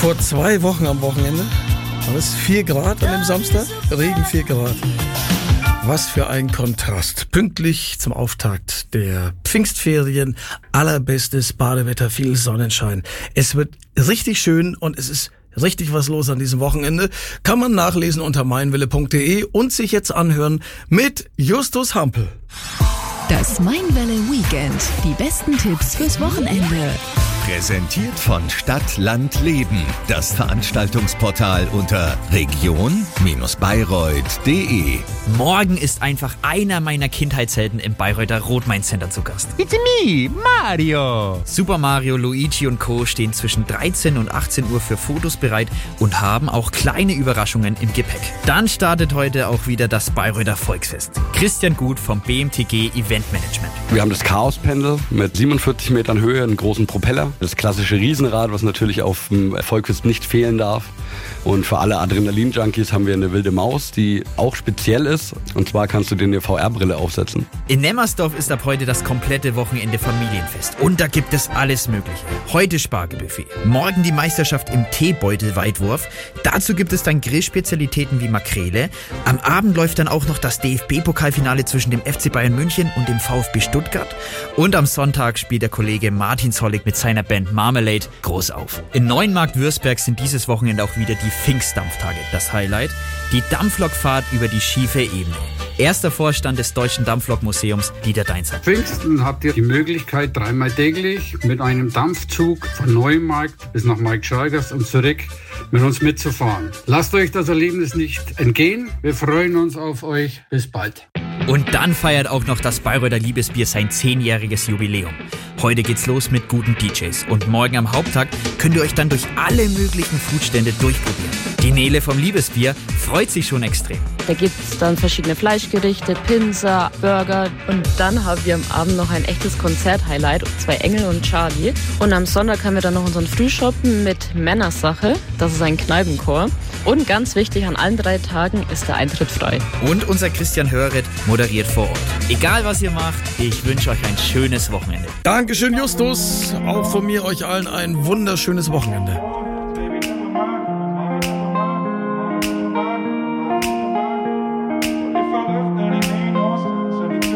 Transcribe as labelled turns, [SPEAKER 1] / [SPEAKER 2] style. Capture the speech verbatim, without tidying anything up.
[SPEAKER 1] Vor zwei Wochen am Wochenende war es vier Grad an dem Samstag, Regen vier Grad. Was für ein Kontrast. Pünktlich zum Auftakt der Pfingstferien. Allerbestes Badewetter, viel Sonnenschein. Es wird richtig schön und es ist richtig was los an diesem Wochenende. Kann man nachlesen unter meinwille punkt de und sich jetzt anhören mit Justus Hampel.
[SPEAKER 2] Das Mainwelle Weekend. Die besten Tipps fürs Wochenende.
[SPEAKER 3] Präsentiert von Stadt, Land, Leben. Das Veranstaltungsportal unter region Bayreuth punkt de.
[SPEAKER 4] Morgen ist einfach einer meiner Kindheitshelden im Bayreuther Rot-Main-Center zu Gast.
[SPEAKER 5] It's me, Mario.
[SPEAKER 4] Super Mario, Luigi und Co. stehen zwischen dreizehn und achtzehn Uhr für Fotos bereit und haben auch kleine Überraschungen im Gepäck. Dann startet heute auch wieder das Bayreuther Volksfest. Christian Gut vom B M T G Event Management.
[SPEAKER 6] Wir haben das Chaos-Pendel mit siebenundvierzig Metern Höhe, einen großen Propeller. Das klassische Riesenrad, was natürlich auf dem Volksfest nicht fehlen darf. Und für alle Adrenalin-Junkies haben wir eine wilde Maus, die auch speziell ist. Und zwar kannst du dir eine V R-Brille aufsetzen.
[SPEAKER 4] In Nemmersdorf ist ab heute das komplette Wochenende Familienfest. Und da gibt es alles Mögliche. Heute Spargelbuffet. Morgen die Meisterschaft im Teebeutel-Weitwurf. Dazu gibt es dann Grillspezialitäten wie Makrele. Am Abend läuft dann auch noch das D F B-Pokalfinale zwischen dem F C Bayern München und dem VfB Stuttgart. Und am Sonntag spielt der Kollege Martin Zollig mit seiner Band Marmalade groß auf. In Neuenmarkt-Würzberg sind dieses Wochenende auch wieder die Pfingstdampftage. Das Highlight, die Dampflokfahrt über die schiefe Ebene. Erster Vorstand des Deutschen Dampflokmuseums, Dieter Deinzer.
[SPEAKER 7] Pfingsten habt ihr die Möglichkeit, dreimal täglich mit einem Dampfzug von Neumarkt bis nach Marktschreigers und zurück mit uns mitzufahren. Lasst euch das Erlebnis nicht entgehen. Wir freuen uns auf euch. Bis bald.
[SPEAKER 4] Und dann feiert auch noch das Bayreuther Liebesbier sein zehnjähriges Jubiläum. Heute geht's los mit guten D Js und morgen am Haupttag könnt ihr euch dann durch alle möglichen Foodstände durchprobieren. Die Nele vom Liebesbier freut sich schon extrem.
[SPEAKER 8] Da gibt's dann verschiedene Fleischgerichte, Pinsa, Burger und dann haben wir am Abend noch ein echtes Konzert-Highlight, zwei Engel und Charlie. Und am Sonntag haben wir dann noch unseren Frühschoppen mit Männersache, das ist ein Kneipenchor. Und ganz wichtig, an allen drei Tagen ist der Eintritt frei.
[SPEAKER 4] Und unser Christian Hörret moderiert vor Ort. Egal was ihr macht, ich wünsche euch ein schönes Wochenende.
[SPEAKER 1] Dankeschön, Justus. Auch von mir euch allen ein wunderschönes Wochenende.